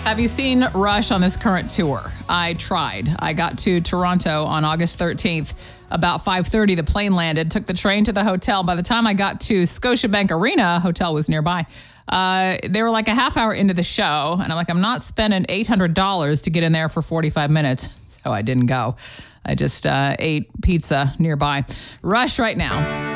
Have you seen Rush on this current tour? I tried. I got to Toronto on August 13th. About 5:30, the plane landed, took the train to the hotel. By the time I got to Scotiabank Arena, hotel was nearby, they were like a half hour into the show. And I'm like, I'm not spending $800 to get in there for 45 minutes. So I didn't go. I just ate pizza nearby. Rush right now.